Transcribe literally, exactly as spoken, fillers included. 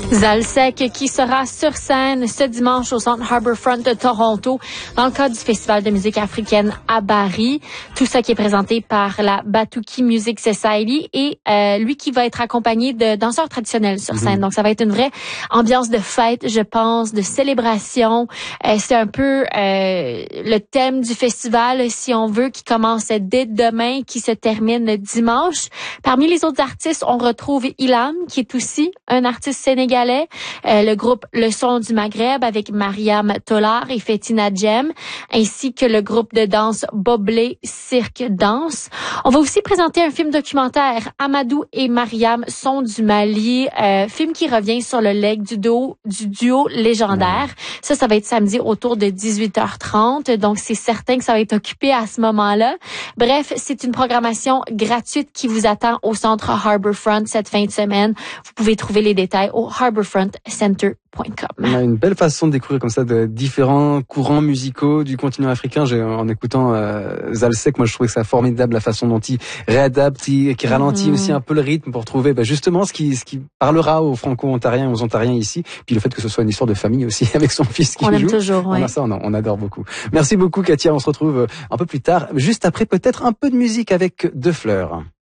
Zalsek qui sera sur scène ce dimanche au Centre Harbourfront de Toronto dans le cadre du Festival de musique africaine à Barrie. Tout ça qui est présenté par la Batuki Music Society et euh, lui qui va être accompagné de danseurs traditionnels sur scène. Mm-hmm. Donc ça va être une vraie ambiance de fête, je pense, de célébration. Euh, c'est un peu euh, le thème du festival, si on veut, qui commence dès demain, qui se termine dimanche. Parmi les autres artistes, on retrouve Ilam, qui est aussi un artiste sénégalais. Euh, le groupe Le Son du Maghreb avec Mariam Tolar et Fetina Djem, ainsi que le groupe de danse Boblé Cirque Danse. On va aussi présenter un film documentaire, Amadou et Mariam sont du Mali, euh, film qui revient sur le legs du duo, du duo légendaire. Ouais. Ça, ça va être samedi autour de dix-huit heures trente, donc c'est certain que ça va être occupé à ce moment-là. Bref, c'est une programmation gratuite qui vous attend au Centre Harbourfront cette fin de semaine. Vous pouvez trouver les détails au harbourfront center point com. On a une belle façon de découvrir comme ça de différents courants musicaux du continent africain. J'ai, en écoutant euh, Zalsek, moi je trouvais que ça formidable la façon dont il réadapte, il, qui ralentit mmh. aussi un peu le rythme pour trouver bah, justement ce qui, ce qui parlera aux Franco-Ontariens, aux Ontariens ici. Puis le fait que ce soit une histoire de famille aussi avec son fils qui on joue. On aime toujours, ouais. On a ça, on, on adore beaucoup. Merci beaucoup Katia, on se retrouve un peu plus tard, juste après peut-être un peu de musique avec Deux Fleurs.